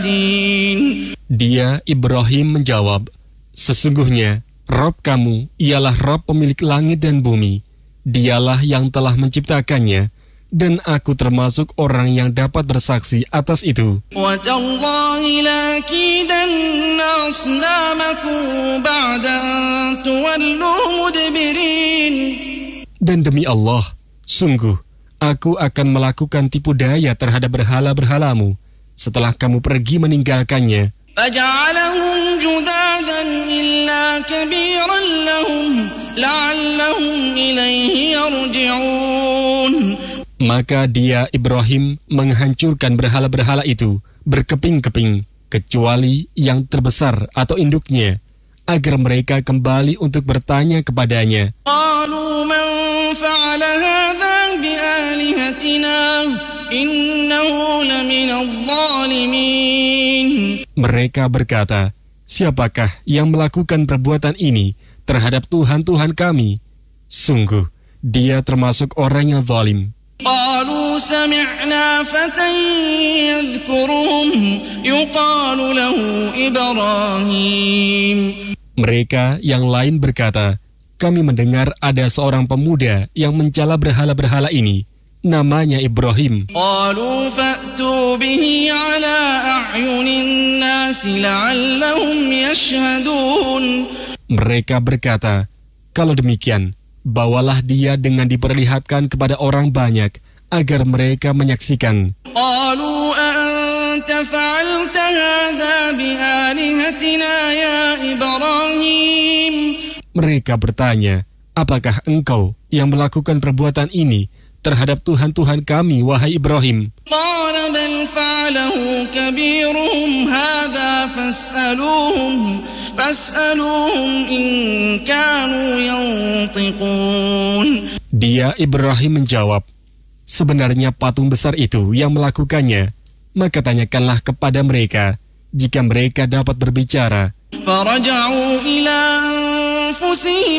الشاهدين. Dia, Ibrahim, menjawab, sesungguhnya Rabb kamu ialah Rabb pemilik langit dan bumi. Dialah yang telah menciptakannya, dan aku termasuk orang yang dapat bersaksi atas itu. وَتَاللَّهِ لَأَكِيدَنَّ أَصْنَامَكُمْ بَعْدَ أَن تُوَلُّوا مُدْبِرِينَ. Dan demi Allah, sungguh, aku akan melakukan tipu daya terhadap berhala-berhalamu setelah kamu pergi meninggalkannya. فَجَعَلَهُمْ جُذَاذًا إِلَّا كَبِيرًا لَهُمْ لَعَلَّهُمْ إِلَيْهِ يَرْجِعُونَ. Maka dia, Ibrahim, menghancurkan berhala-berhala itu berkeping-keping, kecuali yang terbesar atau induknya, agar mereka kembali untuk bertanya kepadanya. قَالُوا مَنْ فَعَلَ هَذَا بِآلِهَتِنَا إِنَّهُ لَمِنَ الظَّالِمِينَ. Mereka berkata, siapakah yang melakukan perbuatan ini terhadap Tuhan-Tuhan kami? Sungguh, dia termasuk orang yang zalim. قالوا سمعنا فتى يذكرهم يقال له إبراهيم. Mereka yang lain berkata, kami mendengar ada seorang pemuda yang mencela berhala-berhala ini, namanya Ibrahim. قالوا فأتوا به على أعين الناس لعلهم يشهدون. Mereka berkata, kalau demikian, bawalah dia dengan diperlihatkan kepada orang banyak, agar mereka menyaksikan. قالوا أأنت فعلت هذا بآلهتنا يا إبراهيم. Mereka bertanya, apakah engkau yang melakukan perbuatan ini terhadap Tuhan-Tuhan kami, wahai Ibrahim? قال بل فعله كبيرهم هذا فاسألوهم إن كانوا ينطقون. Dia, Ibrahim, menjawab, sebenarnya patung besar itu yang melakukannya, maka tanyakanlah kepada mereka, jika mereka dapat berbicara. فرجعوا إلى أنفسهم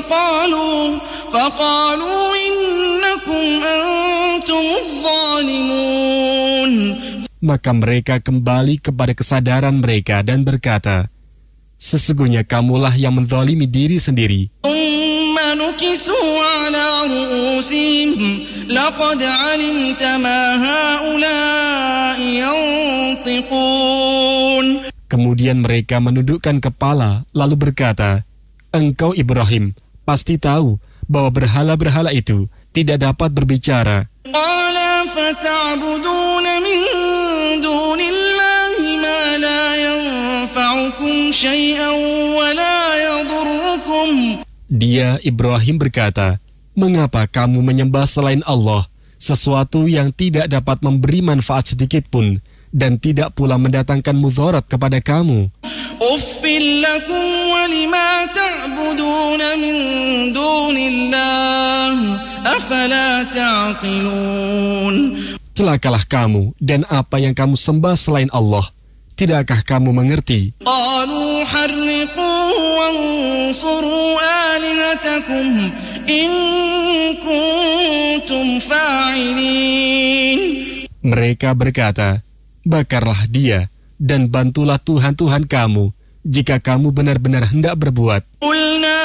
فقالوا إنكم أنتم الظالمون. Maka mereka kembali kepada kesadaran mereka dan berkata, sesungguhnya kamulah yang menzalimi diri sendiri. ثم نكسوا على رؤوسهم لقد علمت ما هؤلاء ينطقون. Kemudian mereka menundukkan kepala lalu berkata, engkau Ibrahim pasti tahu bahwa berhala-berhala itu tidak dapat berbicara. قال فتعبدون من دون الله ما لا ينفعكم شيئا ولا يضركم. Dia, Ibrahim, berkata, mengapa kamu menyembah selain Allah sesuatu yang tidak dapat memberi manfaat sedikit pun dan tidak pula mendatangkan mudarat kepada kamu? أُفٍّ لَكُمْ وَلِمَا تَعْبُدُونَ مِن دُونِ اللَّهِ أَفَلَا تَعْقِلُونَ. Celakalah kamu dan apa yang kamu sembah selain Allah. Tidakkah kamu mengerti? قَالُوا حَرِّقُوهُ وَانصُرُوا آلِهَتَكُمْ إِن كُنتُمْ فَاعِلِينَ. Mereka berkata, bakarlah dia dan bantulah Tuhan-Tuhan kamu jika kamu benar-benar hendak berbuat. قُلْنَا